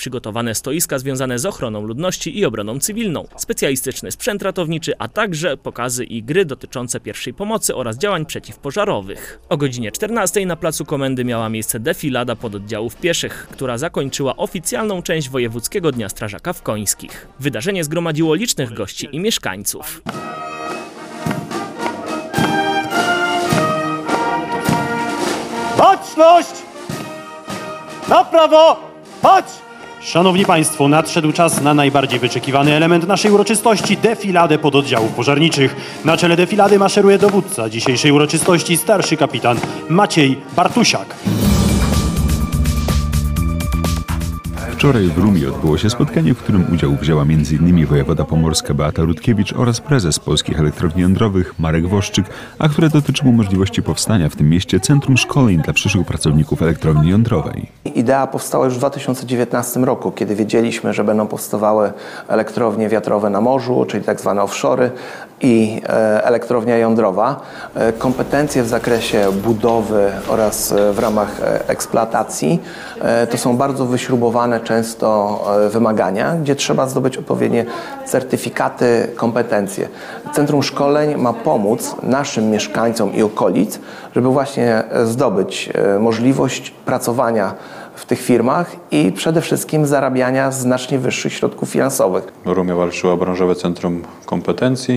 Przygotowane stoiska związane z ochroną ludności i obroną cywilną, specjalistyczny sprzęt ratowniczy, a także pokazy i gry dotyczące pierwszej pomocy oraz działań przeciwpożarowych. O godzinie 14 na placu Komendy miała miejsce defilada pododdziałów pieszych, która zakończyła oficjalną część Wojewódzkiego Dnia Strażaka w Końskich. Wydarzenie zgromadziło licznych gości i mieszkańców. Baczność! Na prawo! Patrz! Szanowni Państwo, nadszedł czas na najbardziej wyczekiwany element naszej uroczystości – defiladę pododdziałów pożarniczych. Na czele defilady maszeruje dowódca dzisiejszej uroczystości, starszy kapitan Maciej Bartusiak. Wczoraj w Rumie odbyło się spotkanie, w którym udział wzięła m.in. wojewoda pomorska Beata Rutkiewicz oraz prezes Polskich Elektrowni Jądrowych Marek Woszczyk, a które dotyczyło możliwości powstania w tym mieście Centrum Szkoleń dla przyszłych pracowników elektrowni jądrowej. Idea powstała już w 2019 roku, kiedy wiedzieliśmy, że będą powstawały elektrownie wiatrowe na morzu, czyli tak zwane offshore'y i elektrownia jądrowa. Kompetencje w zakresie budowy oraz w ramach eksploatacji to są bardzo wyśrubowane często wymagania, gdzie trzeba zdobyć odpowiednie certyfikaty, kompetencje. Centrum Szkoleń ma pomóc naszym mieszkańcom i okolic, żeby właśnie zdobyć możliwość pracowania w tych firmach i przede wszystkim zarabiania znacznie wyższych środków finansowych. Rumia walczyła o branżowe centrum kompetencji.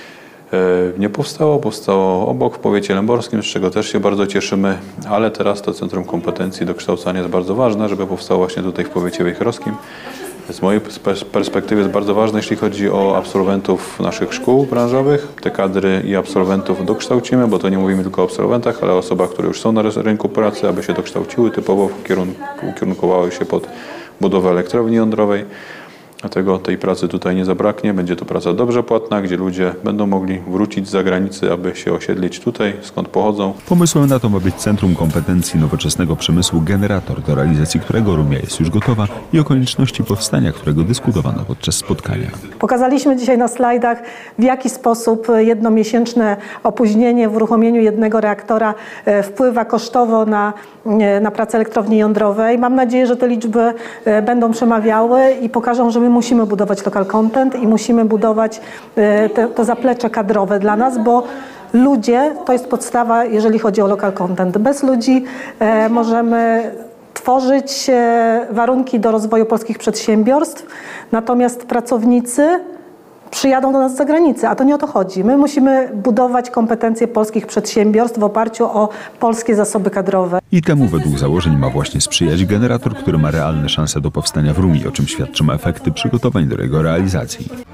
Nie powstało obok w powiecie lęborskim, z czego też się bardzo cieszymy, ale teraz to centrum kompetencji dokształcania jest bardzo ważne, żeby powstało właśnie tutaj w powiecie wejherowskim. Z mojej perspektywy jest bardzo ważne, jeśli chodzi o absolwentów naszych szkół branżowych. Te kadry i absolwentów dokształcimy, bo to nie mówimy tylko o absolwentach, ale o osobach, które już są na rynku pracy, aby się dokształciły, typowo ukierunkowały się pod budowę elektrowni jądrowej. Dlatego tej pracy tutaj nie zabraknie. Będzie to praca dobrze płatna, gdzie ludzie będą mogli wrócić z zagranicy, aby się osiedlić tutaj, skąd pochodzą. Pomysłem na to ma być Centrum Kompetencji Nowoczesnego Przemysłu Generator, do realizacji którego Rumia jest już gotowa i o konieczności powstania którego dyskutowano podczas spotkania. Pokazaliśmy dzisiaj na slajdach, w jaki sposób jednomiesięczne opóźnienie w uruchomieniu jednego reaktora wpływa kosztowo na pracę elektrowni jądrowej. Mam nadzieję, że te liczby będą przemawiały i pokażą, że my musimy budować local content i musimy budować to zaplecze kadrowe dla nas, bo ludzie to jest podstawa, jeżeli chodzi o local content. Bez ludzi możemy tworzyć warunki do rozwoju polskich przedsiębiorstw, natomiast pracownicy przyjadą do nas z zagranicy, a to nie o to chodzi. My musimy budować kompetencje polskich przedsiębiorstw w oparciu o polskie zasoby kadrowe. I temu według założeń ma właśnie sprzyjać generator, który ma realne szanse do powstania w Rumii, o czym świadczą efekty przygotowań do jego realizacji.